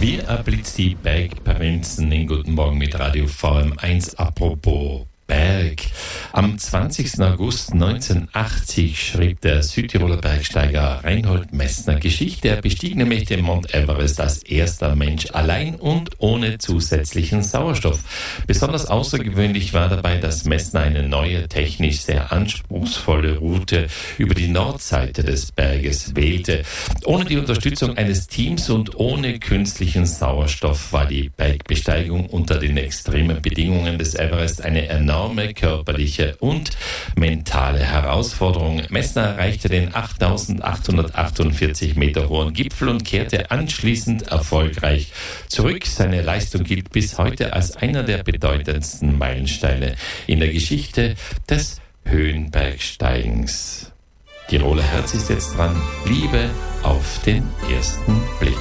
Wir erblitzt die Bergprovinzen in Guten Morgen mit Radio VM1. Apropos Berg. Am 20. August 1980 schrieb der Südtiroler Bergsteiger Reinhold Messner Geschichte. Er bestieg nämlich den Mount Everest als erster Mensch allein und ohne zusätzlichen Sauerstoff. Besonders außergewöhnlich war dabei, dass Messner eine neue, technisch sehr anspruchsvolle Route über die Nordseite des Berges wählte. Ohne die Unterstützung eines Teams und ohne künstlichen Sauerstoff war die Bergbesteigung unter den extremen Bedingungen des Everest eine enorme körperliche und mentale Herausforderung. Messner erreichte den 8.848 Meter hohen Gipfel und kehrte anschließend erfolgreich zurück. Seine Leistung gilt bis heute als einer der bedeutendsten Meilensteine in der Geschichte des Höhenbergsteigens. Tiroler Herz ist jetzt dran. Liebe auf den ersten Blick.